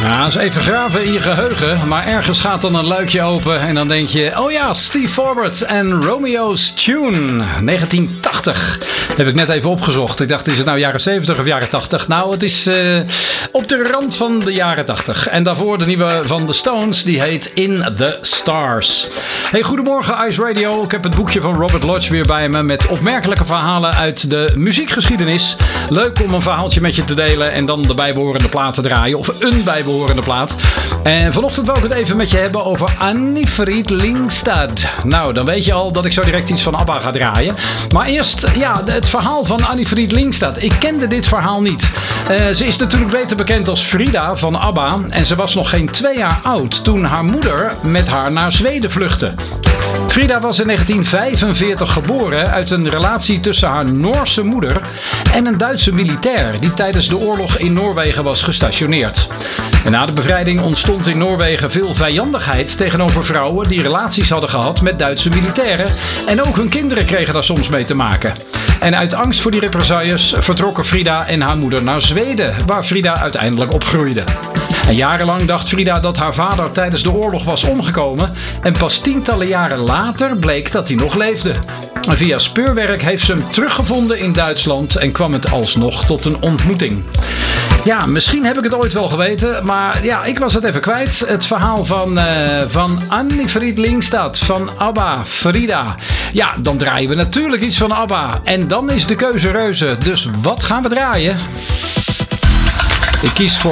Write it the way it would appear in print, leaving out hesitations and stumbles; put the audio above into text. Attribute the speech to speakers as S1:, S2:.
S1: Ja, eens even graven in je geheugen. Maar ergens gaat dan een luikje open en dan denk je... Oh ja, Steve Forbert en Romeo's Tune. 1980. Heb ik net even opgezocht. Ik dacht, is het nou jaren 70 of jaren 80? Nou, het is op de rand van de jaren 80. En daarvoor de nieuwe van The Stones. Die heet In The Stars. Hey, goedemorgen Ice Radio. Ik heb het boekje van Robert Lodge weer bij me. Met opmerkelijke verhalen uit de muziekgeschiedenis. Leuk om een verhaaltje met je te delen. En dan de bijbehorende plaat te draaien. Of een bijbehorende plaat. En vanochtend wil ik het even met je hebben over Anni-Frid Lyngstad. Nou, dan weet je al dat ik zo direct iets van ABBA ga draaien. Maar eerst, ja, het verhaal van Anni-Frid Lyngstad. Ik kende dit verhaal niet. Ze is natuurlijk beter bekend als Frida van ABBA. En ze was nog geen 2 jaar oud toen haar moeder met haar naar Zweden vluchtte. Frida was in 1945 geboren uit een relatie tussen haar Noorse moeder en een Duitse militair die tijdens de oorlog in Noorwegen was gestationeerd. En na de bevrijding ontstond in Noorwegen veel vijandigheid tegenover vrouwen die relaties hadden gehad met Duitse militairen. En ook hun kinderen kregen daar soms mee te maken. En uit angst voor die represailles vertrokken Frida en haar moeder naar Zweden, waar Frida uiteindelijk opgroeide. En jarenlang dacht Frida dat haar vader tijdens de oorlog was omgekomen. En pas tientallen jaren later bleek dat hij nog leefde. En via speurwerk heeft ze hem teruggevonden in Duitsland en kwam het alsnog tot een ontmoeting. Ja, misschien heb ik het ooit wel geweten, maar ja, ik was het even kwijt. Het verhaal van Anni-Frid Lyngstad van ABBA, Frida. Ja, dan draaien we natuurlijk iets van ABBA. En dan is de keuze reuze. Dus wat gaan we draaien? Ik kies voor